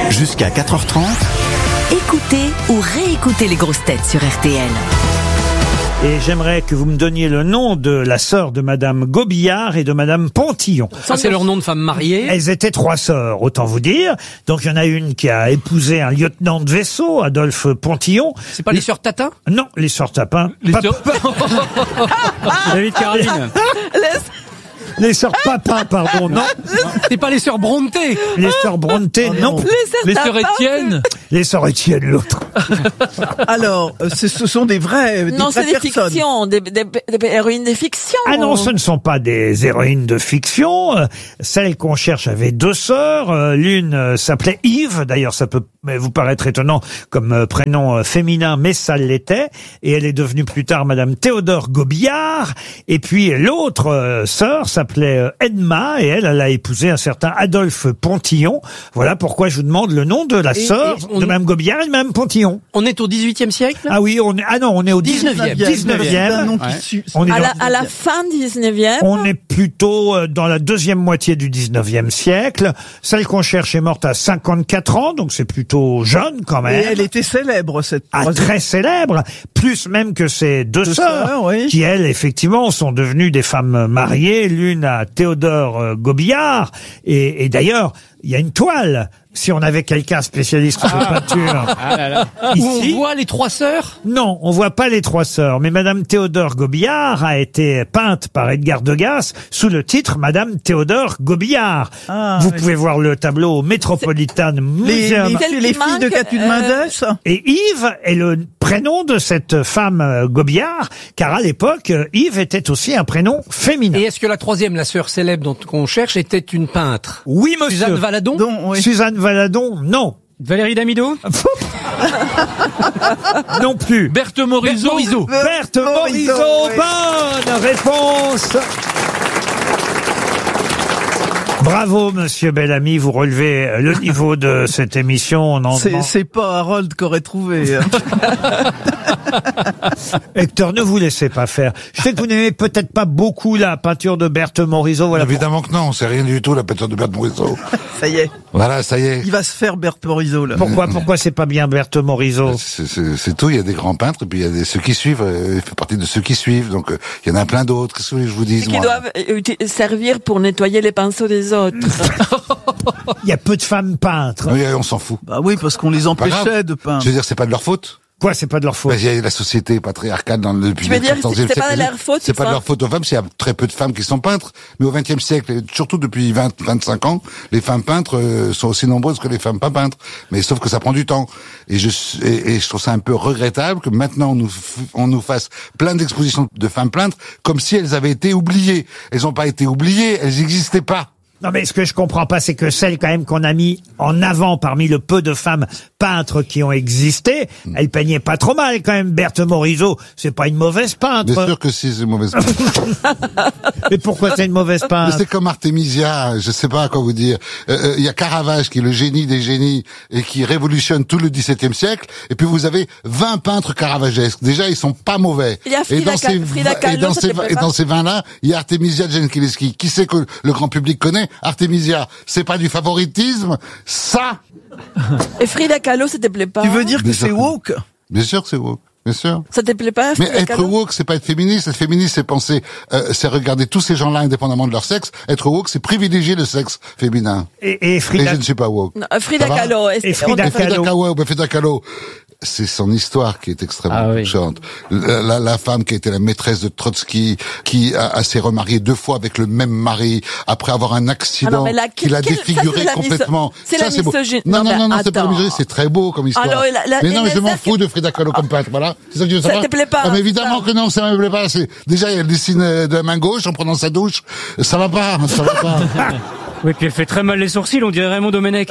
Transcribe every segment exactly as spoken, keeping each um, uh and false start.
Jusqu'à quatre heures trente. Écoutez ou réécoutez les grosses têtes sur R T L. Et j'aimerais que vous me donniez le nom de la sœur de Madame Gobillard et de Madame Pontillon. Ça, c'est leur nom de femme mariée. Elles étaient trois sœurs, autant vous dire. Donc, il y en a une qui a épousé un lieutenant de vaisseau, Adolphe Pontillon. C'est pas les sœurs Tatin? Non, les sœurs Tapin. Les Pas- sœurs... David Caroline. Les sœurs Papin, pardon, non. C'est pas les sœurs Bronté. Les sœurs Bronté, non. Les sœurs Étienne. Les sœurs Étienne, l'autre. Alors, euh, ce, ce sont des vrais, des Non, vraies c'est des personnes. fictions, des, des, des héroïnes des fictions. Ah non, ce ne sont pas des héroïnes de fiction. Euh, Celle qu'on cherche avait deux sœurs. Euh, L'une euh, s'appelait Yves. D'ailleurs, ça peut vous paraître étonnant comme euh, prénom euh, féminin, mais ça l'était. Et elle est devenue plus tard Madame Théodore Gobillard. Et puis l'autre euh, sœur s'appelait euh, Edma. Et elle, elle a épousé un certain Adolphe Pontillon. Voilà pourquoi je vous demande le nom de la Et- sœur et on- de Madame Gobillard et de Madame Pontillon. On est au dix-huitième siècle. Ah oui, on est, ah non, on est au dix-neuvième. C'est un dix-neuvième. nom qui Ouais. su- On est À dans- la, à la fin dix-neuvième. On est plutôt euh, dans la deuxième moitié du dix-neuvième siècle. Celle qu'on cherche est morte à cinquante-quatre ans, donc c'est plutôt jeune quand Et même. elle était célèbre, cette Ah, troisième. très célèbre, plus même que ses deux, Deux sœurs, sœurs, oui. qui elles, effectivement, sont devenues des femmes mariées, l'une à Théodore euh, Gobillard, et, et d'ailleurs, il y a une toile, si on avait quelqu'un spécialiste en peinture. Où on Ici, voit les trois sœurs. non, on voit pas les trois sœurs, mais Madame Théodore Gobillard a été peinte par Edgar Degas sous le titre Madame Théodore Gobillard. Ah, Vous oui. pouvez voir le tableau au Metropolitan Les, Museum. les, Celle les qui filles de manque, Catulle euh, Mendès. Et Yves est le prénom de cette femme euh, Gobillard, car à l'époque, euh, Yves était aussi un prénom féminin. Et est-ce que la troisième, la sœur célèbre dont qu'on cherche, était une peintre? Oui, monsieur. Suzanne Valadon. Donc, oui. Suzanne Valadon, non. Valérie Damido. Non plus. Berthe Morisot. Morisot. Berthe Morisot, Morisot, oui. bonne réponse. Bravo, monsieur Bellamy, vous relevez le niveau de cette émission. On en C'est, demande- c'est pas Harold qu'aurait trouvé. hein. Hector, ne vous laissez pas faire. Je sais que vous n'aimez peut-être pas beaucoup la peinture de Berthe Morisot. Voilà. Évidemment que non, c'est rien du tout la peinture de Berthe Morisot. Ça y est. Voilà, ça y est. Il va se faire Berthe Morisot, là. Pourquoi, pourquoi c'est pas bien Berthe Morisot? C'est, c'est- c'est tout, il y a des grands peintres et puis il y a des, ceux qui suivent, euh, il fait partie de ceux qui suivent, donc euh, il y en a plein d'autres, qu'est-ce que vous voulez que je vous dise, Qui moi doivent euh, uti- servir pour nettoyer les pinceaux des autres. Il y a peu de femmes peintres. Oui, on s'en fout. Bah oui, parce qu'on les Pas empêchait grave. de peindre. Je veux dire, c'est pas de leur faute. Quoi, c'est pas de leur faute? Ben, il y a la société patriarcale dans le, depuis Tu veux le dire, quatorzième c'est siècle. pas de leur faute, C'est pas de ça leur faute aux femmes, c'est il y a très peu de femmes qui sont peintres. Mais au vingtième siècle, et surtout depuis vingt, vingt-cinq ans, les femmes peintres euh, sont aussi nombreuses que les femmes pas peintres. Mais sauf que ça prend du temps. Et je, et, et je trouve ça un peu regrettable que maintenant on nous, f- on nous fasse plein d'expositions de femmes peintres comme si elles avaient été oubliées. Elles n'ont pas été oubliées, elles n'existaient pas. Non, mais ce que je comprends pas, c'est que celle quand même qu'on a mis en avant parmi le peu de femmes peintres qui ont existé, elle peignait pas trop mal quand même. Berthe Morisot, c'est pas une mauvaise peintre. Bien sûr que si, c'est une mauvaise peintre. Mais pourquoi c'est une mauvaise Mais peintre? c'est comme Artemisia, je sais pas quoi vous dire. Il euh, euh, y a Caravage qui est le génie des génies et qui révolutionne tout le dix-septième siècle. Et puis vous avez vingt peintres caravagesques. Déjà, ils sont pas mauvais. Il y a et Frida dans Ka- ces, Frida et Kahlo, dans ça ces, te plaît et pas dans ces vingt-là, il y a Artemisia Gentileschi. Qui sait que le grand public connaît? Artemisia, c'est pas du favoritisme, ça. Et Frida Kahlo, ça te plaît pas? Tu veux dire que Bien c'est sûr que- woke? Bien sûr que c'est woke. Bien sûr. Ça te plaît pas, Mais Frida être Kahlo? woke, c'est pas être féministe. Être féministe, c'est penser, euh, c'est regarder tous ces gens-là indépendamment de leur sexe. Être woke, c'est privilégier le sexe féminin. Et, et Et Frida, je ne suis pas woke. Non, Frida Ça va Kahlo. est-ce Et que- Frida on- Et Frida Kahlo. Kahlo, ben Frida Kahlo, c'est son histoire qui est extrêmement Ah oui. touchante. La, la, la femme qui a été la maîtresse de Trotsky, qui a, a s'est remariée deux fois avec le même mari, après avoir un Ah accident non, mais là, qui l'a quel- ça, défiguré c'est la complètement. miso- c'est Ça, la beau. misogynie. Non, Non, non, mais non, non, c'est pas la attends. misogynie, c'est très beau comme histoire. Alors, la- la- mais non, mais je les m'en affaires fous de Frida Kahlo comme peintre, voilà. C'est ça que tu veux Ça savoir? te plaît pas, Ah, mais évidemment ça. que non, ça me plaît pas. C'est, déjà, elle dessine euh, de la main gauche en prenant sa douche. Ça va pas, ça va pas. Oui, puis elle fait très mal les sourcils, on dirait Raymond Domenech.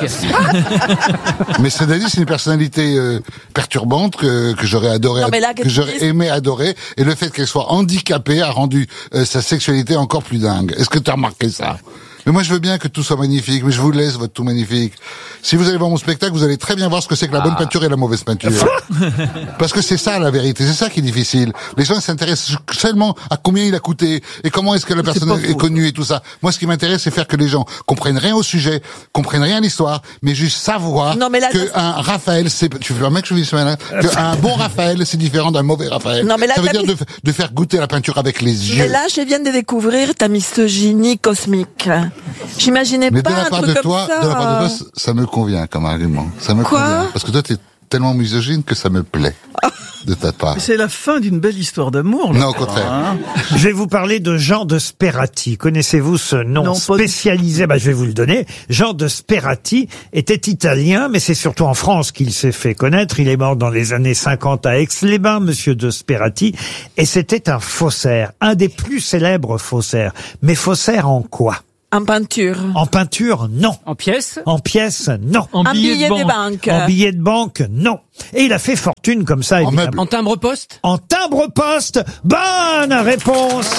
Mais c'est-à-dire, c'est une personnalité euh, perturbante que, que j'aurais adoré, Non, mais là, que que tu j'aurais dises- aimé adorer, et le fait qu'elle soit handicapée a rendu euh, sa sexualité encore plus dingue. Est-ce que tu as remarqué ça? Mais moi, je veux bien que tout soit magnifique, mais je vous laisse votre tout magnifique. Si vous allez voir mon spectacle, vous allez très bien voir ce que c'est que la bonne peinture et la mauvaise peinture. Parce que c'est ça, la vérité. C'est ça qui est difficile. Les gens s'intéressent seulement à combien il a coûté et comment est-ce que la personne est, est connue et tout ça. Moi, ce qui m'intéresse, c'est faire que les gens comprennent rien au sujet, comprennent rien à l'histoire, mais juste savoir Non, mais là, que ça- un Raphaël, c'est, tu fais un mec, je dis ce matin, qu'un bon Raphaël, c'est différent d'un mauvais Raphaël. Non, mais là, ça veut t'as dire mis- de, de faire goûter la peinture avec les yeux. Mais là, je viens de découvrir ta misogynie cosmique. J'imaginais Mais pas de la un part truc de comme toi, ça. de la part de toi, c- ça me convient comme argument. Ça me Quoi convient. Parce que toi, t'es tellement misogyne que ça me plaît. De ta part. C'est la fin d'une belle histoire d'amour. là. Non, au contraire. Hein. Je vais vous parler de Jean de Sperati. Connaissez-vous ce nom Non, pas du- spécialisé? Bah, je vais vous le donner. Jean de Sperati était italien, mais c'est surtout en France qu'il s'est fait connaître. Il est mort dans les années cinquante à Aix-les-Bains, monsieur de Sperati. Et c'était un faussaire. Un des plus célèbres faussaires. Mais faussaire en quoi? En peinture. En peinture, non. En pièces? En pièces, non. En Un billet billet de de banque. banque. En billets de banque, non. Et il a fait fortune comme ça, En évidemment. meubles. En timbre-poste. En timbre-poste. Bonne réponse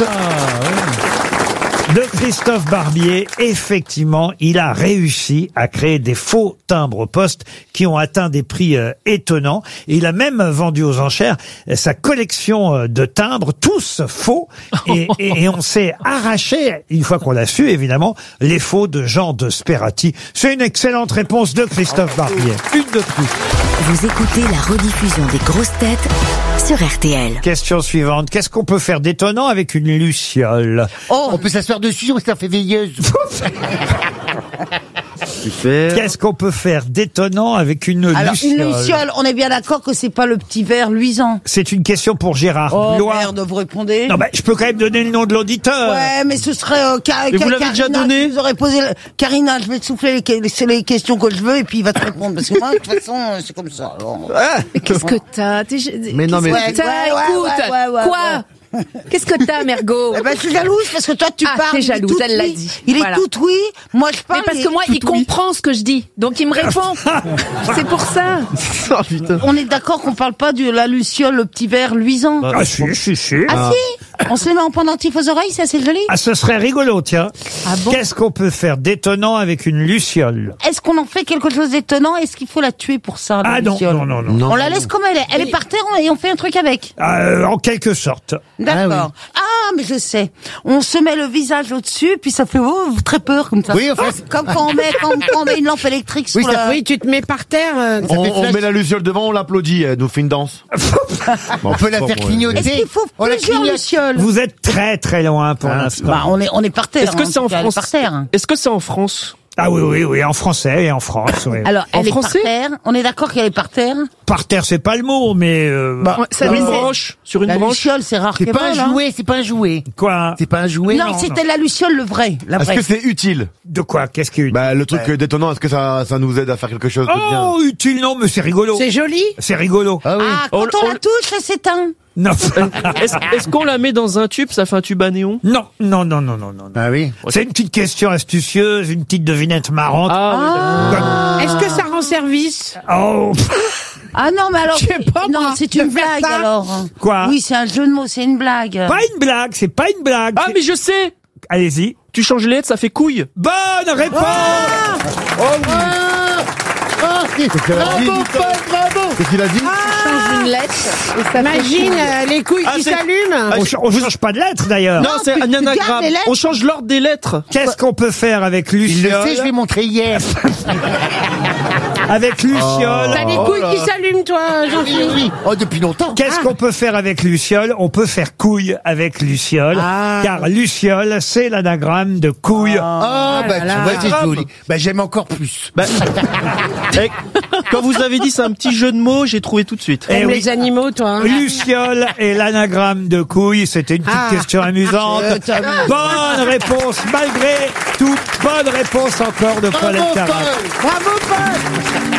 de Christophe Barbier. Effectivement, il a réussi à créer des faux timbres-poste qui ont atteint des prix euh, étonnants. Et il a même vendu aux enchères euh, sa collection euh, de timbres, tous faux. Et, et- et on s'est arraché, une fois qu'on l'a su, évidemment, les faux de Jean de Sperati. C'est une excellente réponse de Christophe Barbier. Une de plus. Vous écoutez la rediffusion des grosses têtes sur R T L. Question suivante. Qu'est-ce qu'on peut faire d'étonnant avec une luciole? Oh, on peut s'asseoir dessus, on s'en fait veilleuse. Qu'est-ce qu'on peut faire d'étonnant avec une Alors, luciole? une luciole, on est bien d'accord que c'est pas le petit verre luisant. C'est une question pour Gérard Oh Blois. merde, vous répondez. Non, bah, je peux quand même donner le nom de l'auditeur. Ouais, mais ce serait euh, Car- Mais vous Car- l'avez déjà Karina, donné Vous aurez posé le- Karina, je vais te souffler les, que- les, les questions que je veux et puis il va te répondre parce que moi de toute façon euh, c'est comme ça. alors. Qu'est-ce que t'as T'es- Mais non, mais- Qu'est-ce que t'as Ouais, ouais, Écoute, ouais, ouais, ouais, quoi Qu'est-ce que t'as, Mergo Eh ben, je suis jalouse parce que toi tu Ah, parles. t'es il est jalouse, tout elle l'a oui. dit. Il Voilà. est tout oui. Moi je parle. Mais parce il que est moi, tout il oui. comprend ce que je dis, donc il me répond. C'est pour ça. On est d'accord qu'on parle pas de la luciole, le petit verre luisant. Ah, si, si, si. Ah si, on se les met en pendentif aux oreilles, ça c'est joli. Ah, ce serait rigolo, tiens. Ah bon Qu'est-ce qu'on peut faire d'étonnant avec une luciole? Est-ce qu'on en fait quelque chose d'étonnant? Est-ce qu'il faut la tuer pour ça, la Ah non, luciole non, non, non. On la laisse comme elle est. Elle est par terre et on fait un truc avec. Euh, en quelque sorte. D'accord. Ah, mais je sais. On se met le visage au-dessus, puis ça fait oh, très peur comme ça. Oui, enfin, comme quand on met, quand, quand on met une lampe électrique sur Oui, ça la... fait- tu te mets par terre. on, on met la luciole devant, on l'applaudit, elle nous fait une danse. On peut la faire clignoter. Est-ce qu'il faut On la plusieurs clignote. lucioles? Vous êtes très très loin pour l'instant. Bah, on est, on est par terre. Est-ce que hein, c'est en tout cas, elle est France par terre. Est-ce que c'est en France? Ah oui, oui, oui, en français et en France. Oui. Alors, En elle est français par terre. On est d'accord qu'elle est par terre. Par terre, c'est pas le mot, mais euh, Ça Sur une laisse- branche? Sur une La branche? luciole, c'est rare C'est qu'elle pas un vole, hein. jouet, c'est pas un jouet. quoi? C'est pas un jouet. Non, c'était la luciole, le vrai. La Est-ce vraie. que c'est utile? De quoi? Qu'est-ce qui est utile? Bah, le truc euh, détonnant, est-ce que ça, ça nous aide à faire quelque chose de bien? Oh, utile, non, mais c'est rigolo. C'est joli. C'est rigolo. Ah oui. Ah, quand On- on, on- la touche, elle s'éteint. Non. Est-ce est-ce qu'on la met dans un tube, ça fait un tube à néon? non, non, non, non, non, non. Ah oui. C'est une petite question astucieuse, une petite devinette marrante. Ah, Est-ce que ça rend service? Oh, Ah non, mais alors, non, c'est une blague alors. Quoi? Oui, c'est un jeu de mots, c'est une blague. pas une blague, c'est pas une blague. Ah, c'est- mais je sais! Allez-y. Tu changes les lettres, ça fait couille. Bonne réponse. Bravo, Paul, bravo. Qu'est-ce qu'il a dit? change une lettre. Et ça Imagine euh, les couilles Ah, qui c'est- s'allument. On, ch- on change pas de lettre d'ailleurs. Non, c'est un tu gardes anagramme. les lettres. On change l'ordre des lettres. Qu'est-ce qu'on peut faire avec Il le luciole? sait, je l'ai montré hier. Avec luciole. T'as des Oh couilles là. qui s'allument, toi, Jean-Philippe. Oui, oh, depuis longtemps. Qu'est-ce qu'on peut faire avec luciole? On peut faire couille avec luciole, Ah. car luciole, c'est l'anagramme de couille. Oh, bah, tu vois, c'est Grave. joli. Bah, j'aime encore plus. Bah, eh, quand vous avez dit c'est un petit jeu de mots, j'ai trouvé tout de suite. Eh oui. animaux, toi. Luciole et l'anagramme de couille, c'était une petite Ah. question amusante. Euh, t'as vu. Bonne réponse, malgré tout. Bonne réponse encore de Paul Bravo, Elkarat. Paul. Bravo, Paul.